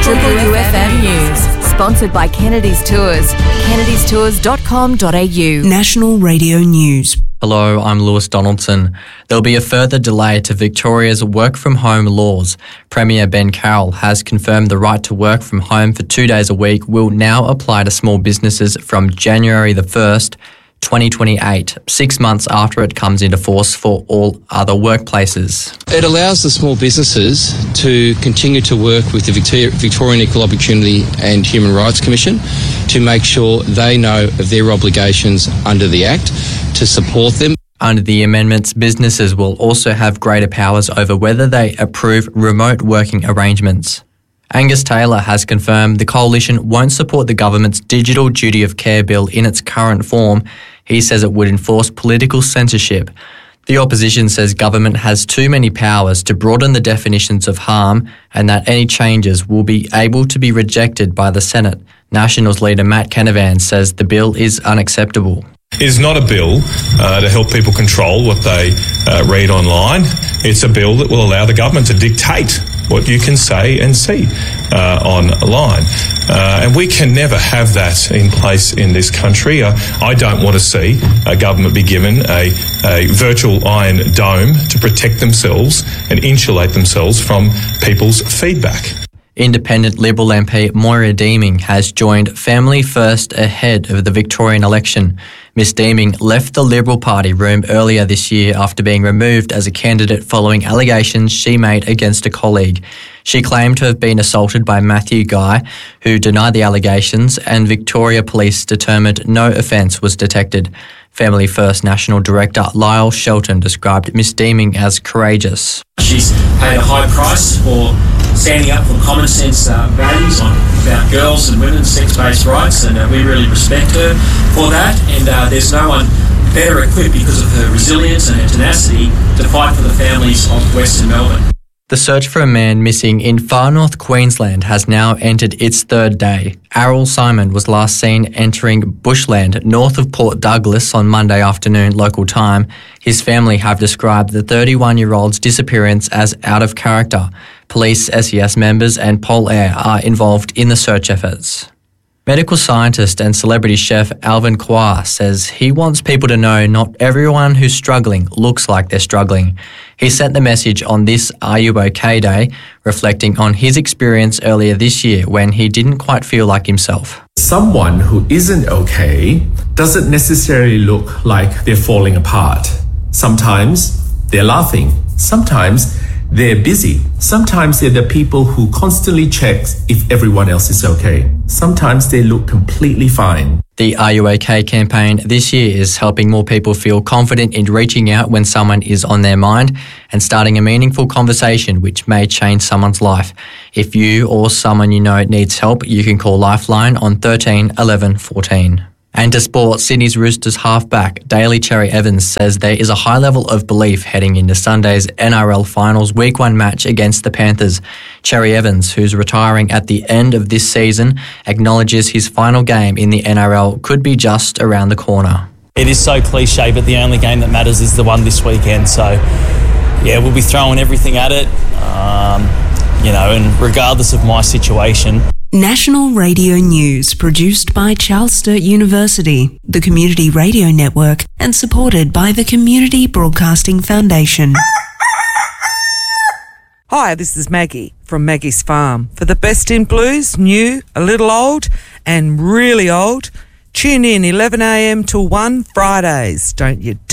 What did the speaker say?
UFM News, sponsored by Kennedy's Tours, kennedystours.com.au. National Radio News. Hello, I'm Lewis Donaldson. There'll be a further delay to Victoria's work-from-home laws. Premier Ben Carroll has confirmed the right to work from home for 2 days a week will now apply to small businesses from January the 1st, 2028, 6 months after it comes into force for all other workplaces. It allows the small businesses to continue to work with the Victorian Equal Opportunity and Human Rights Commission to make sure they know of their obligations under the Act to support them. Under the amendments, businesses will also have greater powers over whether they approve remote working arrangements. Angus Taylor has confirmed the Coalition won't support the government's Digital Duty of Care bill in its current form. He says it would enforce political censorship. The opposition says government has too many powers to broaden the definitions of harm and that any changes will be able to be rejected by the Senate. Nationals leader Matt Canavan says the bill is unacceptable. It is not a bill to help people control what they read online. It's a bill that will allow the government to dictate what you can say and see online. And we can never have that in place in this country. I don't want to see a government be given a virtual iron dome to protect themselves and insulate themselves from people's feedback. Independent Liberal MP Moira Deeming has joined Family First ahead of the Victorian election. Ms Deeming left the Liberal Party room earlier this year after being removed as a candidate following allegations she made against a colleague. She claimed to have been assaulted by Matthew Guy, who denied the allegations, and Victoria Police determined no offence was detected. Family First National Director Lyle Shelton described Ms Deeming as courageous. She's paid a high price for standing up for common sense values about girls and women's sex-based rights, and we really respect her for that. And there's no one better equipped because of her resilience and her tenacity to fight for the families of Western Melbourne. The search for a man missing in far north Queensland has now entered its third day. Errol Simon was last seen entering bushland north of Port Douglas on Monday afternoon local time. His family have described the 31-year-old's disappearance as out of character. Police, SES members and Pol Air are involved in the search efforts. Medical scientist and celebrity chef Alvin Kwar says he wants people to know not everyone who's struggling looks like they're struggling. He sent the message on this Are You OK Day, reflecting on his experience earlier this year when he didn't quite feel like himself. Someone who isn't okay doesn't necessarily look like they're falling apart. Sometimes they're laughing. Sometimes they're busy. Sometimes they're the people who constantly check if everyone else is okay. Sometimes they look completely fine. The Are You OK campaign this year is helping more people feel confident in reaching out when someone is on their mind and starting a meaningful conversation which may change someone's life. If you or someone you know needs help, you can call Lifeline on 13 11 14. And to sport, Sydney's Roosters halfback Daly Cherry Evans says there is a high level of belief heading into Sunday's NRL Finals Week 1 match against the Panthers. Cherry Evans, who's retiring at the end of this season, acknowledges his final game in the NRL could be just around the corner. It is so cliche, but the only game that matters is the one this weekend. So, yeah, we'll be throwing everything at it, and regardless of my situation. National Radio News, produced by Charles Sturt University, the Community Radio Network, and supported by the Community Broadcasting Foundation. Hi, this is Maggie from Maggie's Farm. For the best in blues, new, a little old, and really old, tune in 11 a.m. till 1 Fridays. Don't you